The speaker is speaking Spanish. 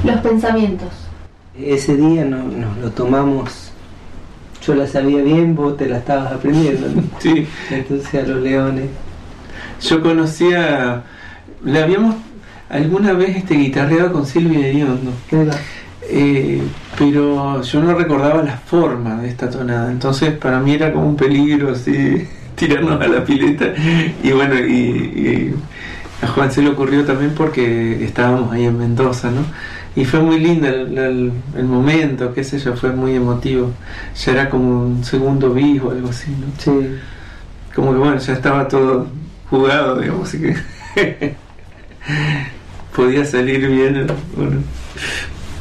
Los pensamientos. Ese día nos lo tomamos, yo la sabía bien, vos te la estabas aprendiendo, ¿no? Sí. Entonces a los leones. Yo conocía, le habíamos alguna vez guitarreado con Silvia Iriondo, pero yo no recordaba la forma de esta tonada, entonces para mí era como un peligro así tirarnos a la pileta, y bueno, y a Juan se le ocurrió también porque estábamos ahí en Mendoza, ¿no? Y fue muy lindo el momento, qué sé yo, fue muy emotivo. Ya era como un segundo bis o algo así, ¿no? Sí. Como que bueno, ya estaba todo jugado, digamos, así que podía salir bien, bueno.